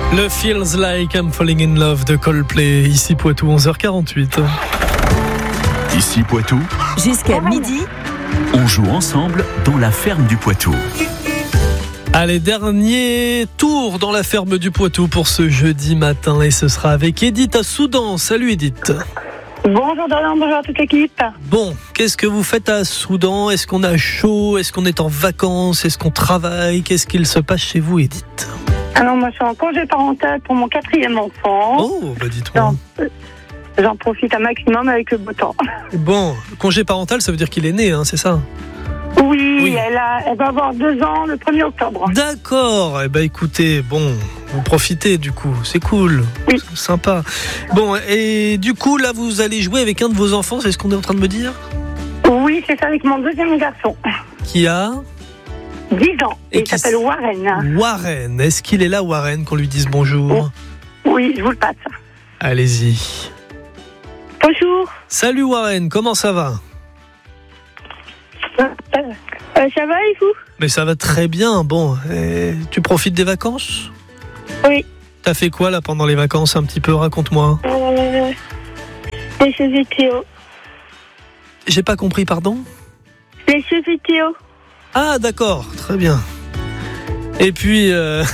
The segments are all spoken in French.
Le Feels Like I'm Falling in Love de Coldplay, ici Poitou, 11h48. Ici Poitou, jusqu'à midi, on joue ensemble dans la ferme du Poitou. Allez, dernier tour dans la ferme du Poitou pour ce jeudi matin et ce sera avec Edith à Soudan. Salut Edith. Bonjour Dorian, bonjour à toute l'équipe. Bon, qu'est-ce que vous faites à Soudan ? Est-ce qu'on a chaud ? Est-ce qu'on est en vacances ? Est-ce qu'on travaille ? Qu'est-ce qu'il se passe chez vous Edith ? Alors moi je suis en congé parental pour mon 4e enfant. Oh, bah dites-moi. J'en profite un maximum avec le beau temps. Bon, congé parental, ça veut dire qu'il est né, hein, c'est ça ? Oui. Elle va avoir 2 ans le 1er octobre. D'accord, eh ben écoutez, bon, vous profitez du coup, c'est cool, Oui. C'est sympa. Bon, et du coup là vous allez jouer avec un de vos enfants, c'est ce qu'on est en train de me dire ? Oui, c'est ça, avec mon 2e garçon. Qui a 10 ans, et il s'appelle Warren. Warren, est-ce qu'il est là Warren, qu'on lui dise bonjour ? Oui, je vous le passe. Allez-y. Bonjour. Salut Warren, comment ça va ? Ça va et vous ? Mais ça va très bien, bon, tu profites des vacances ? Oui. T'as fait quoi là pendant les vacances un petit peu, raconte-moi. Les jeux vidéo. J'ai pas compris, pardon ? Les jeux vidéo. Ah d'accord, très bien. Et puis,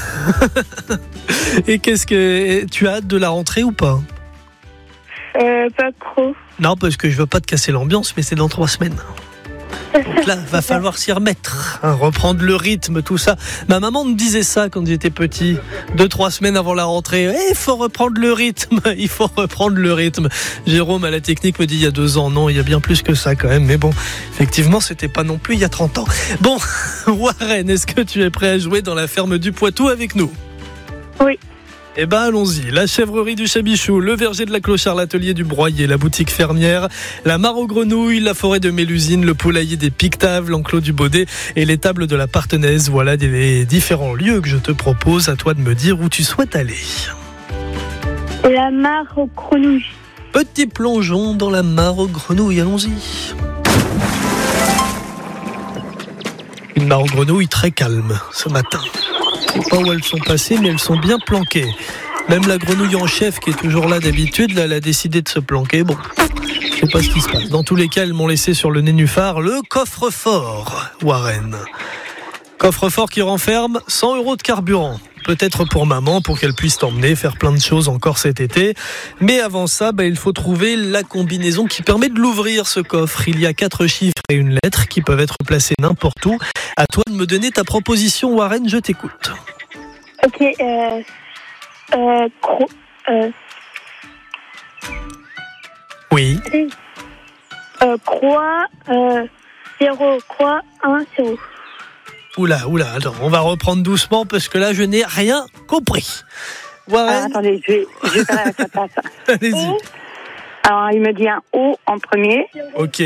et qu'est-ce que tu as hâte de la rentrée ou pas ? Pas trop. Non, parce que je veux pas te casser l'ambiance, mais c'est dans 3 semaines. Donc là, va falloir s'y remettre, hein, reprendre le rythme, tout ça. Ma maman me disait ça quand j'étais petit, 2-3 semaines avant la rentrée. Il faut reprendre le rythme, il faut reprendre le rythme. Jérôme à la technique me dit il y a 2 ans, non, il y a bien plus que ça quand même. Mais bon, effectivement, c'était pas non plus il y a 30 ans. Bon, Warren, est-ce que tu es prêt à jouer dans la ferme du Poitou avec nous ? Oui. Eh ben allons-y, la chèvrerie du Chabichou, le verger de la Clochard, l'atelier du Broyer, la boutique fermière, la mare aux grenouilles, la forêt de Mélusine, le poulailler des Pictaves, l'enclos du Baudet et les tables de la Partenaise. Voilà les différents lieux que je te propose, à toi de me dire où tu souhaites aller. La mare aux grenouilles. Petit plongeon dans la mare aux grenouilles, allons-y. Une mare aux grenouilles très calme ce matin. Je ne sais pas où elles sont passées, mais elles sont bien planquées. Même la grenouille en chef, qui est toujours là d'habitude, là, elle a décidé de se planquer. Bon, je ne sais pas ce qui se passe. Dans tous les cas, elles m'ont laissé sur le nénuphar le coffre-fort, Warren. Coffre-fort qui renferme 100 € de carburant. Peut-être pour maman, pour qu'elle puisse t'emmener faire plein de choses encore cet été. Mais avant ça, il faut trouver la combinaison qui permet de l'ouvrir, ce coffre. Il y a 4 chiffres et une lettre qui peuvent être placés n'importe où. À toi de me donner ta proposition, Warren, je t'écoute. Ok, Oui. Croix, 0, croix, 1, 0. Oula, attends, on va reprendre doucement parce que là, je n'ai rien compris. Warren. Attendez, je vais faire à sa place. Allez-y. Alors, il me dit un O en premier. Ok.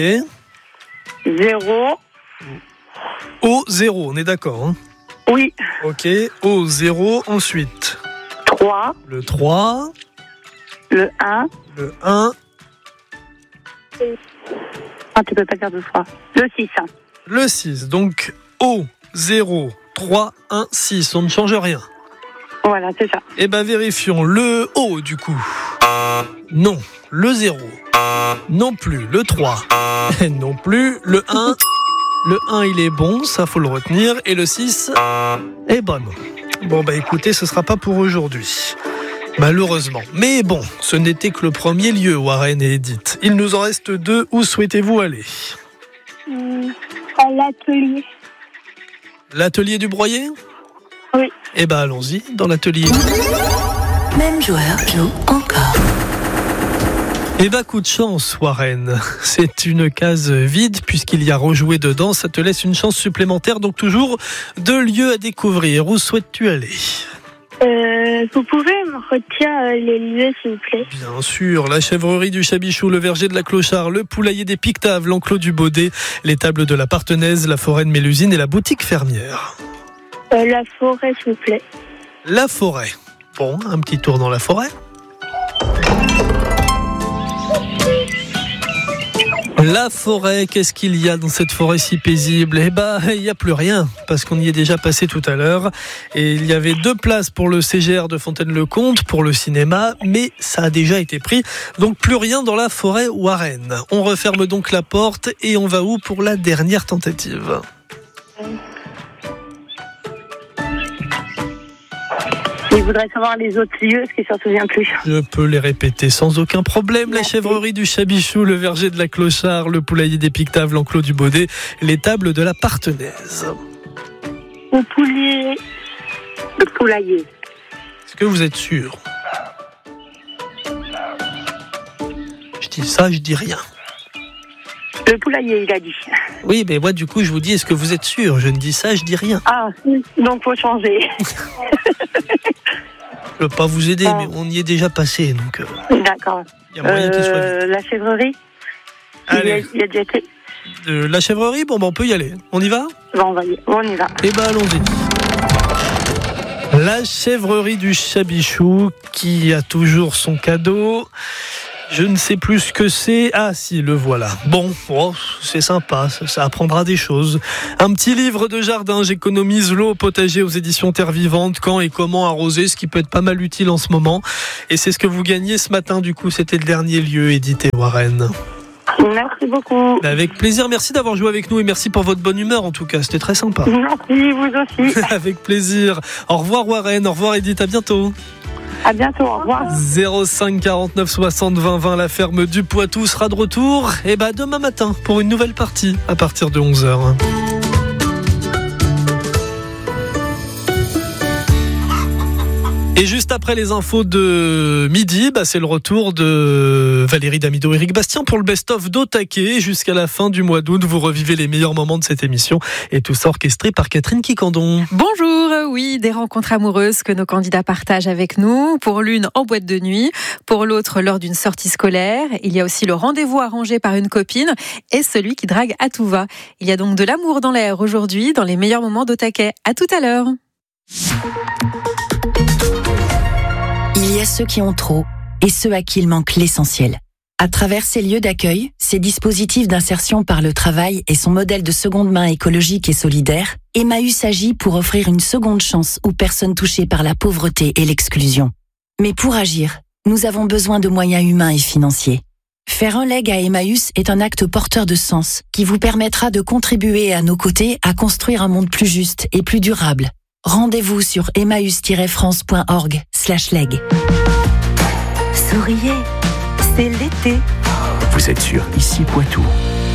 0. O0, on est d'accord, hein ? Oui. Ok, O0, ensuite. 3. Le 3. Le 1. Le 1. Ah, tu peux pas dire 2 fois. Le 6. Le 6. Donc, O0, 3, 1, 6. On ne change rien. Voilà, c'est ça. Eh ben, vérifions. Le O, du coup. Non. Le 0. Non plus. Le 3. Non plus. Le 1. Le 1, il est bon, ça faut le retenir. Et le 6 est bon. Bon, écoutez, ce sera pas pour aujourd'hui. Malheureusement. Mais bon, ce n'était que le premier lieu, Warren et Edith. Il nous en reste 2. Où souhaitez-vous aller ? À l'atelier. L'atelier du Broyer ? Oui. Eh ben, allons-y, dans l'atelier. même joueur joue encore. Eh ben, coup de chance, Warren. C'est une case vide puisqu'il y a rejoué dedans. Ça te laisse une chance supplémentaire. Donc toujours 2 lieux à découvrir. Où souhaites-tu aller ? Vous pouvez me retirer les lieux, s'il vous plaît ? Bien sûr, la chèvrerie du Chabichou, le verger de la Clochard, le poulailler des Pictaves, l'enclos du Baudet, les tables de la Partenaise, la forêt de Mélusine et la boutique fermière. La forêt, s'il vous plaît. La forêt. Bon, un petit tour dans la forêt. La forêt, qu'est-ce qu'il y a dans cette forêt si paisible ? Eh ben, il n'y a plus rien, parce qu'on y est déjà passé tout à l'heure. Et il y avait 2 places pour le CGR de Fontaine-le-Comte, pour le cinéma, mais ça a déjà été pris. Donc plus rien dans la forêt Warren. On referme donc la porte et on va où pour la dernière tentative ? Il voudrait savoir les autres lieux, parce qu'il ne s'en souvient plus. Je peux les répéter sans aucun problème. La chèvrerie du Chabichou, le verger de la Clochard, le poulailler des Pictaves, l'enclos du Baudet, les tables de la Partenaise. Au poulier. Le poulailler. Est-ce que vous êtes sûr ? Je dis ça, je dis rien. Le poulailler, il a dit. Oui, mais moi, du coup, je vous dis, est-ce que vous êtes sûr ? Je ne dis ça, je dis rien. Ah, donc faut changer. Je ne veux pas vous aider, mais on y est déjà passé, donc... D'accord. Il y a moyen qu'il soit vite. La chèvrerie. Allez. Il a déjà été. La chèvrerie, bon, on peut y aller. On y va ? Bon, on y va. Eh ben, allons-y. La chèvrerie du Chabichou, qui a toujours son cadeau. Je ne sais plus ce que c'est. Ah si, le voilà. Bon, c'est sympa, ça apprendra des choses. Un petit livre de jardin, j'économise l'eau au potager aux éditions Terre Vivante, quand et comment arroser, ce qui peut être pas mal utile en ce moment. Et c'est ce que vous gagnez ce matin, du coup, c'était le dernier lieu édité Warren. Merci beaucoup. Avec plaisir, merci d'avoir joué avec nous et merci pour votre bonne humeur en tout cas, c'était très sympa. Merci, vous aussi. Avec plaisir. Au revoir Warren, au revoir Edith, à bientôt. À bientôt, au revoir. 05 49 60 20 20, la ferme du Poitou sera de retour. Et demain matin pour une nouvelle partie à partir de 11h. Et juste après les infos de midi, c'est le retour de Valérie Damido, Éric Bastien pour le best-of d'Otake. Jusqu'à la fin du mois d'août, vous revivez les meilleurs moments de cette émission et tout ça orchestré par Catherine Quicandon. Bonjour, oui, des rencontres amoureuses que nos candidats partagent avec nous. Pour l'une, en boîte de nuit, pour l'autre, lors d'une sortie scolaire. Il y a aussi le rendez-vous arrangé par une copine et celui qui drague à tout va. Il y a donc de l'amour dans l'air aujourd'hui, dans les meilleurs moments d'Otake. À tout à l'heure. Il y a ceux qui ont trop et ceux à qui il manque l'essentiel. À travers ces lieux d'accueil, ces dispositifs d'insertion par le travail et son modèle de seconde main écologique et solidaire, Emmaüs agit pour offrir une seconde chance aux personnes touchées par la pauvreté et l'exclusion. Mais pour agir, nous avons besoin de moyens humains et financiers. Faire un leg à Emmaüs est un acte porteur de sens qui vous permettra de contribuer à nos côtés à construire un monde plus juste et plus durable. Rendez-vous sur emmaüs-france.org/leg. Souriez, c'est l'été. Vous êtes sur Ici Poitou.